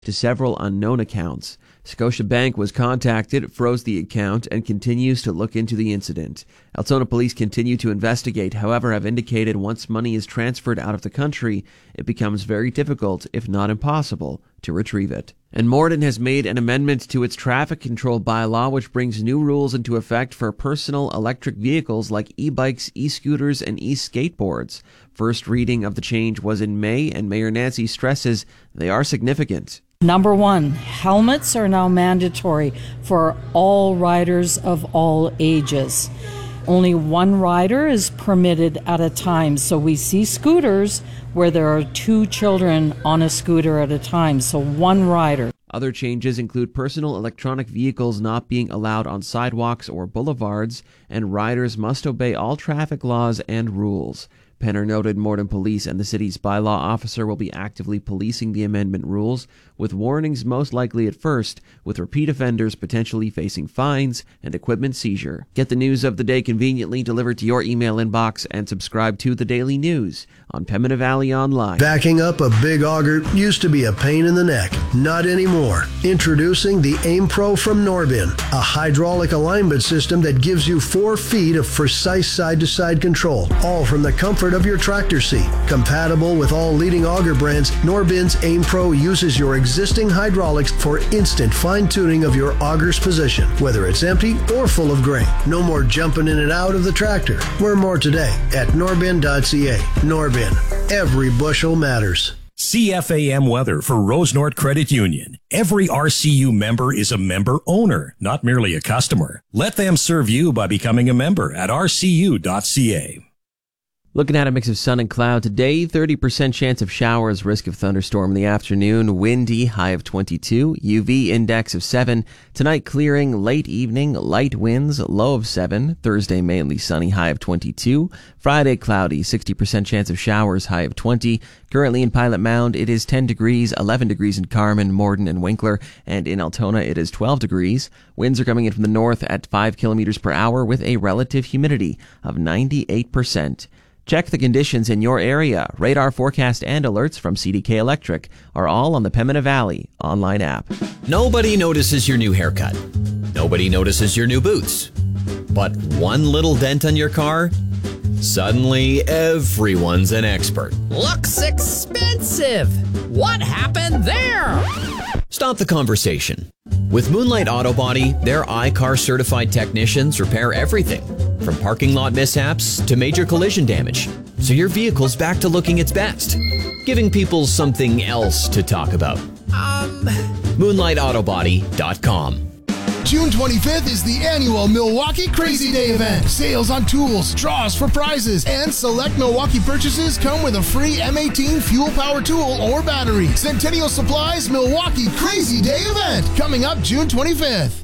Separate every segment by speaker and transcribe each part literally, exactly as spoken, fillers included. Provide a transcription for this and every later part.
Speaker 1: to several unknown accounts. Scotiabank was contacted, froze the account, and continues to look into the incident. Altona police continue to investigate, however, have indicated once money is transferred out of the country, it becomes very difficult, if not impossible, to retrieve it. And Morden has made an amendment to its traffic control bylaw which brings new rules into effect for personal electric vehicles like e-bikes, e-scooters, and e-skateboards. First reading of the change was in May, and Mayor Nancy stresses they are significant.
Speaker 2: Number one, helmets are now mandatory for all riders of all ages. Only one rider is permitted at a time, so we see scooters where there are two children on a scooter at a time, so one rider.
Speaker 1: Other changes include personal electronic vehicles not being allowed on sidewalks or boulevards, and riders must obey all traffic laws and rules. Penner noted Morden Police and the city's bylaw officer will be actively policing the amendment rules, with warnings most likely at first, with repeat offenders potentially facing fines and equipment seizure. Get the news of the day conveniently delivered to your email inbox and subscribe to The Daily News on Pembina Valley Online.
Speaker 3: Backing up a big auger used to be a pain in the neck. Not anymore. Introducing the Aim Pro from Norbin, a hydraulic alignment system that gives you four feet of precise side-to-side control, all from the comfort of your tractor seat. Compatible with all leading auger brands, Norbin's Aim Pro uses your existing hydraulics for instant fine-tuning of your auger's position, whether it's empty or full of grain. No more jumping in and out of the tractor. Learn more today at norbin dot c a. Norbin. Every bushel matters.
Speaker 4: C F A M weather for Rose North Credit Union. Every R C U member is a member owner, not merely a customer. Let them serve you by becoming a member at r c u dot c a.
Speaker 1: Looking at a mix of sun and cloud today, thirty percent chance of showers, risk of thunderstorm in the afternoon, windy, high of twenty-two, U V index of seven. Tonight clearing, late evening, light winds, low of seven. Thursday mainly sunny, high of twenty-two. Friday cloudy, sixty percent chance of showers, high of twenty. Currently in Pilot Mound, it is ten degrees, eleven degrees in Carman, Morden, and Winkler, and in Altona it is twelve degrees. Winds are coming in from the north at five kilometers per hour with a relative humidity of ninety-eight percent. Check the conditions in your area. Radar forecast and alerts from C D K Electric are all on the Pembina Valley online app.
Speaker 5: Nobody notices your new haircut. Nobody notices your new boots. But one little dent on your car? Suddenly, everyone's an expert.
Speaker 6: Looks expensive. What happened there?
Speaker 5: Stop the conversation. With Moonlight Auto Body, their I C A R certified technicians repair everything, from parking lot mishaps to major collision damage, so your vehicle's back to looking its best, giving people something else to talk about.
Speaker 6: Um...
Speaker 5: moonlight auto body dot com.
Speaker 7: June twenty-fifth is the annual Milwaukee Crazy Day event. Sales on tools, draws for prizes, and select Milwaukee purchases come with a free M eighteen fuel power tool or battery. Centennial Supplies Milwaukee Crazy Day event coming up June twenty-fifth.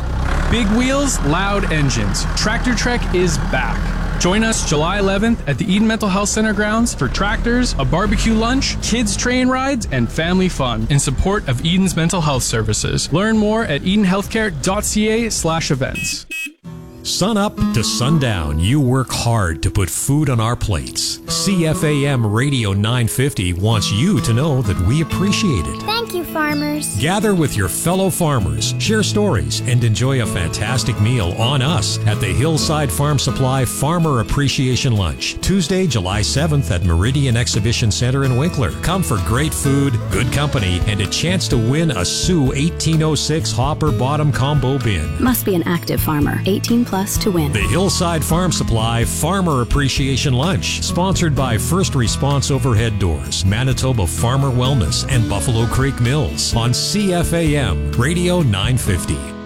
Speaker 8: Big wheels, loud engines. Tractor Trek is back. Join us July eleventh at the Eden Mental Health Center grounds for tractors, a barbecue lunch, kids train rides, and family fun in support of Eden's mental health services. Learn more at eden healthcare dot c a slash events.
Speaker 4: Sun up to sundown, you work hard to put food on our plates. C F A M Radio nine fifty wants you to know that we appreciate it.
Speaker 9: Thank you, farmers.
Speaker 4: Gather with your fellow farmers, share stories, and enjoy a fantastic meal on us at the Hillside Farm Supply Farmer Appreciation Lunch, Tuesday, July seventh at Meridian Exhibition Center in Winkler. Come for great food, good company, and a chance to win a Sioux eighteen oh six Hopper Bottom Combo Bin.
Speaker 9: Must be an active farmer, eighteen plus to win.
Speaker 4: The Hillside Farm Supply Farmer Appreciation Lunch, sponsored by First Response Overhead Doors, Manitoba Farmer Wellness, and Buffalo Creek Mills on C F A M Radio nine fifty.